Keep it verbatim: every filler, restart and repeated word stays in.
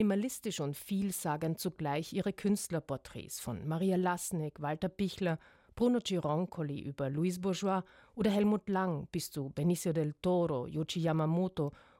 Minimalistisch und vielsagend zugleich ihre Künstlerporträts von Maria Lassnig, Walter Pichler, Bruno Gironcoli über Louise Bourgeois oder Helmut Lang bis zu Benicio del Toro, Yohji Yamamoto